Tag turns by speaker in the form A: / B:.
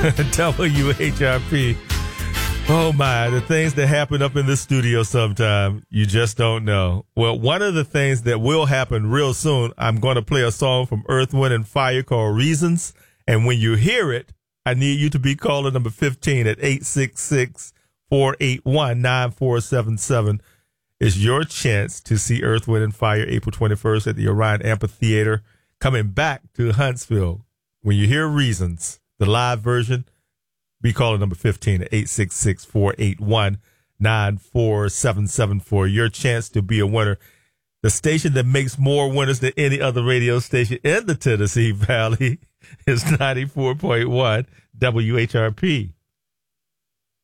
A: WHRP. Oh my, the things that happen up in the studio sometime, you just don't know. Well, one of the things that will happen real soon, I'm going to play a song from Earth, Wind, and Fire called Reasons. And when you hear it, I need you to be caller number 15 at 866-481-9477. It's your chance to see Earth, Wind, and Fire April 21st at the Orion Amphitheater, coming back to Huntsville. When you hear Reasons, the live version, be caller number 15 at 866-481-9477 for your chance to be a winner. The station that makes more winners than any other radio station in the Tennessee Valley is 94.1 WHRP.